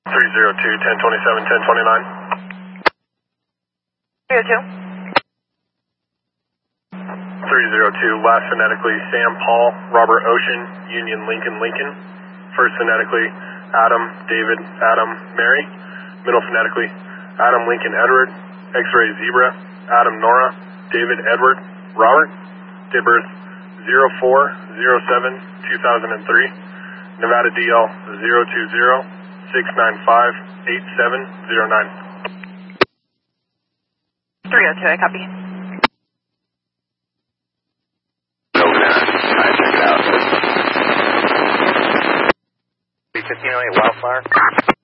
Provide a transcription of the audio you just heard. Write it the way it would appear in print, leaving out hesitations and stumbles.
302, 1027, 1029. 302. 302, last phonetically, Sam Paul, Robert Ocean, Union Lincoln Lincoln. First phonetically, Adam, David, Adam, Mary. Middle phonetically, Adam Lincoln Edward, X-ray Zebra, Adam Nora, David Edward, Robert. Date birth 04/07/2003. Nevada DL 020-695-8709. 302, I copy. Check it out. 1508 Wildflower.